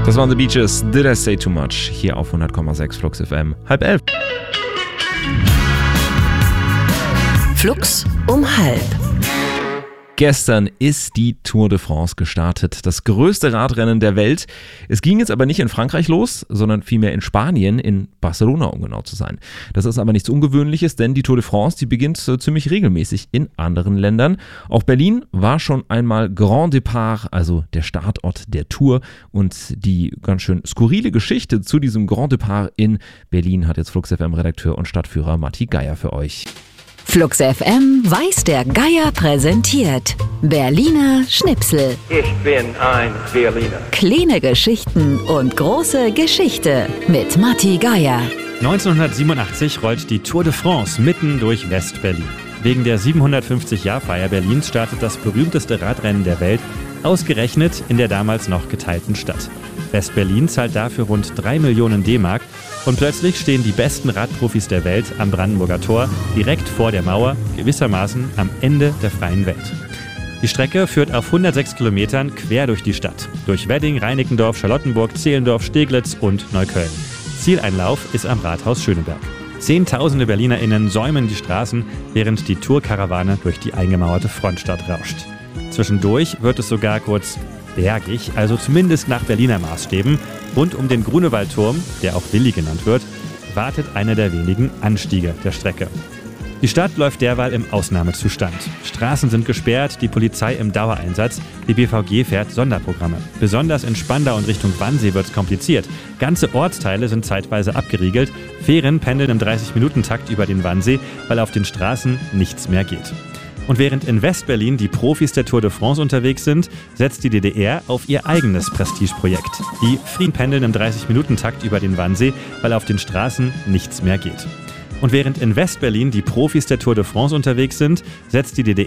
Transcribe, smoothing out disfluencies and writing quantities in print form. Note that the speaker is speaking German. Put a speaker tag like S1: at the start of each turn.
S1: Das waren The Beaches, Did I Say Too Much? Hier auf 100,6 Flux FM. 10:30.
S2: Flux um 10:30.
S1: Gestern ist die Tour de France gestartet, das größte Radrennen der Welt. Es ging jetzt aber nicht in Frankreich los, sondern vielmehr in Spanien, in Barcelona, um genau zu sein. Das ist aber nichts Ungewöhnliches, denn die Tour de France, die beginnt ziemlich regelmäßig in anderen Ländern. Auch Berlin war schon einmal Grand Départ, also der Startort der Tour. Und die ganz schön skurrile Geschichte zu diesem Grand Départ in Berlin hat jetzt Flux FM-Redakteur und Stadtführer Matti Geier für euch.
S2: Flux FM weiß der Geier präsentiert. Berliner Schnipsel.
S3: Ich bin ein Berliner.
S2: Kleine Geschichten und große Geschichte mit Matti Geier.
S4: 1987 rollt die Tour de France mitten durch West-Berlin. Wegen der 750-Jahr-Feier Berlins startet das berühmteste Radrennen der Welt, ausgerechnet in der damals noch geteilten Stadt. West-Berlin zahlt dafür rund 3 Millionen D-Mark und plötzlich stehen die besten Radprofis der Welt am Brandenburger Tor, direkt vor der Mauer, gewissermaßen am Ende der freien Welt. Die Strecke führt auf 106 Kilometern quer durch die Stadt, durch Wedding, Reinickendorf, Charlottenburg, Zehlendorf, Steglitz und Neukölln. Zieleinlauf ist am Rathaus Schöneberg. Zehntausende BerlinerInnen säumen die Straßen, während die Tourkarawane durch die eingemauerte Frontstadt rauscht. Zwischendurch wird es sogar kurz bergig, also zumindest nach Berliner Maßstäben. Rund um den Grunewaldturm, der auch Willi genannt wird, wartet einer der wenigen Anstiege der Strecke. Die Stadt läuft derweil im Ausnahmezustand. Straßen sind gesperrt, die Polizei im Dauereinsatz, die BVG fährt Sonderprogramme. Besonders in Spandau und Richtung Wannsee wird es kompliziert. Ganze Ortsteile sind zeitweise abgeriegelt. Fähren pendeln im 30-Minuten-Takt über den Wannsee, weil auf den Straßen nichts mehr geht. Und während in West-Berlin die Profis der Tour de France unterwegs sind, setzt die DDR auf ihr eigenes Prestigeprojekt. Die Frieden pendeln im 30-Minuten-Takt über den Wannsee, weil auf den Straßen nichts mehr geht. Und während in West-Berlin die Profis der Tour de France unterwegs sind, setzt die DDR